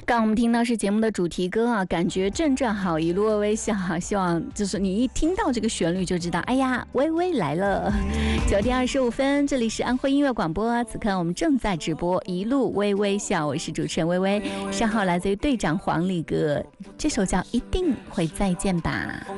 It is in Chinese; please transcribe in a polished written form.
刚我们听到是节目的主题歌啊，感觉阵阵好，一路微笑啊，希望就是你一听到这个旋律就知道，哎呀，微微来了。9点25分，这里是安徽音乐广播，此刻我们正在直播一路微微笑，我是主持人微微，稍后来自于队长黄礼格，这首叫《一定会再见吧》。